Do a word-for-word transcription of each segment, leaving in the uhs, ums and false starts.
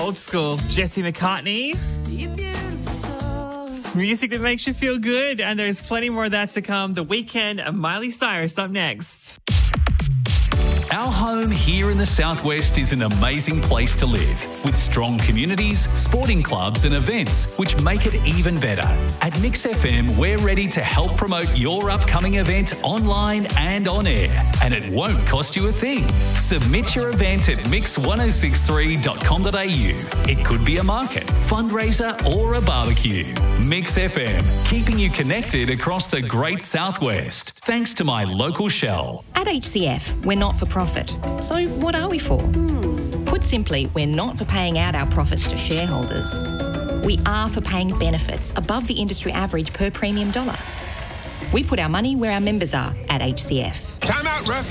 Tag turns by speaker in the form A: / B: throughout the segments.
A: Old school. Jesse McCartney. Music that makes you feel good. And there's plenty more of that to come. The Weekend and Miley Cyrus up next.
B: Our home here in the Southwest is an amazing place to live, with strong communities, sporting clubs and events, which make it even better. At Mix F M, we're ready to help promote your upcoming event online and on air, and it won't cost you a thing. Submit your event at mix ten sixty-three dot com dot a u. It could be a market, fundraiser or a barbecue. Mix F M, keeping you connected across the great Southwest, thanks to my local Shell.
C: At H C F, we're not for profit. So what are we for? Hmm. Put simply, we're not for paying out our profits to shareholders. We are for paying benefits above the industry average per premium dollar. We put our money where our members are at H C F.
D: Time out, ref.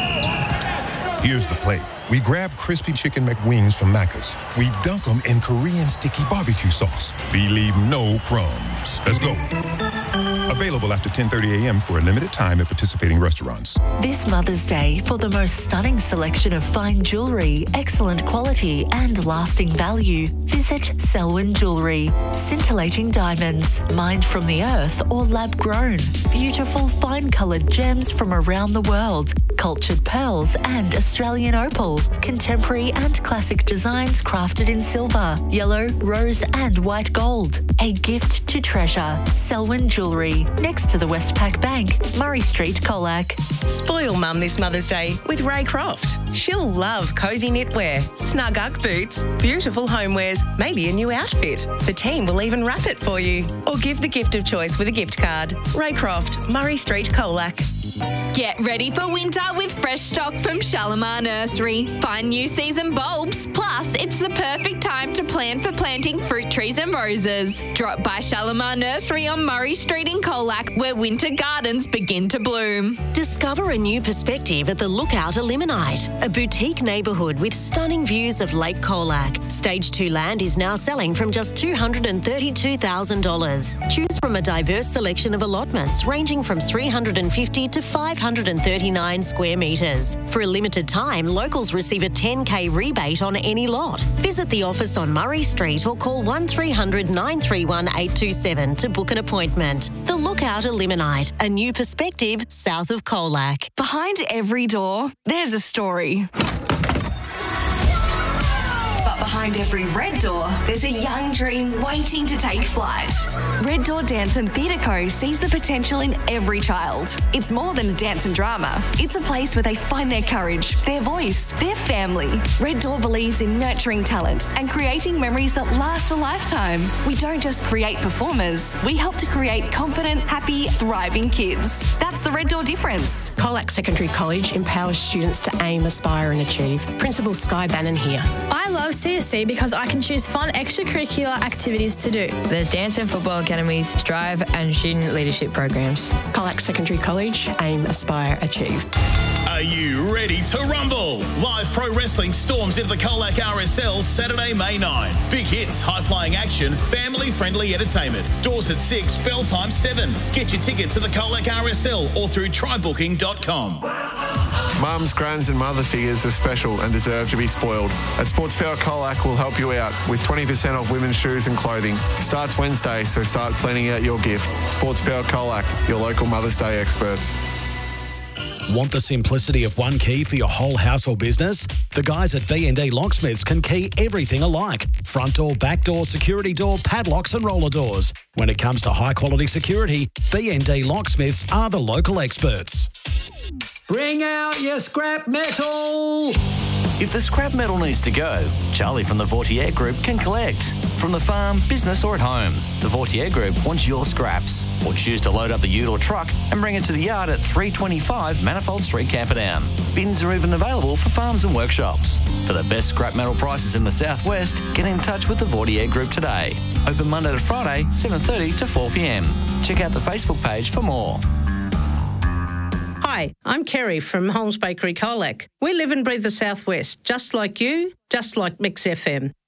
D: Here's the play. We grab crispy chicken McWings from Macca's. We dunk them in Korean sticky barbecue sauce. We leave no crumbs. Let's go. Available after ten thirty a.m. for a limited time at participating restaurants.
E: This Mother's Day, for the most stunning selection of fine jewellery, excellent quality and lasting value, visit Selwyn Jewellery. Scintillating diamonds, mined from the earth or lab-grown. Beautiful fine-coloured gems from around the world. Cultured pearls and Australian opal. Contemporary and classic designs crafted in silver, yellow, rose and white gold. A gift to treasure. Selwyn Jewellery, next to the Westpac Bank, Murray Street, Colac.
F: Spoil Mum this Mother's Day with Ray Croft. She'll love cosy knitwear, snug Ugg boots, beautiful homewares, maybe a new outfit. The team will even wrap it for you. Or give the gift of choice with a gift card. Ray Croft, Murray Street, Colac.
G: Get ready for winter with fresh stock from Shalimar Nursery. Find new season bulbs, plus it's the perfect time to plan for planting fruit trees and roses. Drop by Shalimar Nursery on Murray Street in Colac, where winter gardens begin to bloom.
H: Discover a new perspective at the Lookout Eliminate, a boutique neighbourhood with stunning views of Lake Colac. Stage two land is now selling from just two hundred thirty-two thousand dollars. Choose from a diverse selection of allotments ranging from three hundred fifty to five hundred thirty-nine square metres. For a limited time, locals receive a ten K rebate on any lot. Visit the office on Murray Street or call one three hundred nine three one eight two seven to book an appointment. The Lookout Eliminate, a new perspective south of Colac.
I: Behind every door, there's a story. Behind every red door, there's a young dream waiting to take flight. Red Door Dance and Theatre Co sees the potential in every child. It's more than a dance and drama. It's a place where they find their courage, their voice, their family. Red Door believes in nurturing talent and creating memories that last a lifetime. We don't just create performers, we help to create confident, happy, thriving kids. That's the Red Door difference.
J: Colac Secondary College empowers students to aim, aspire and achieve. Principal Sky Bannon here.
K: I love C S C because I can choose fun extracurricular activities to do.
L: There's dance and football academies, Strive and student leadership programs.
J: Colac Secondary College, aim, aspire, achieve.
M: Are you ready to rumble? Live pro wrestling storms into the Colac R S L Saturday, May ninth. Big hits, high-flying action, family-friendly entertainment. Doors at six, bell time seven. Get your tickets at the Colac R S L or through try booking dot com.
N: Mums, grands and mother figures are special and deserve to be spoiled. At Sports Power Colac, we'll help you out with twenty percent off women's shoes and clothing. Starts Wednesday, so start planning out your gift. Sports Power Colac, your local Mother's Day experts.
O: Want the simplicity of one key for your whole house or business? The guys at B and D Locksmiths can key everything alike. Front door, back door, security door, padlocks and roller doors. When it comes to high quality security, B and D Locksmiths are the local experts.
P: Bring out your scrap metal!
Q: If the scrap metal needs to go, Charlie from the Vautier Group can collect. From the farm, business or at home, the Vautier Group wants your scraps. Or choose to load up the ute or truck and bring it to the yard at three twenty-five Manifold Street, Camperdown. Bins are even available for farms and workshops. For the best scrap metal prices in the southwest, get in touch with the Vautier Group today. Open Monday to Friday, seven thirty to four p m. Check out the Facebook page for more.
R: Hi, I'm Kerry from Holmes Bakery Colac. We live and breathe the southwest, just like you, just like Mix F M.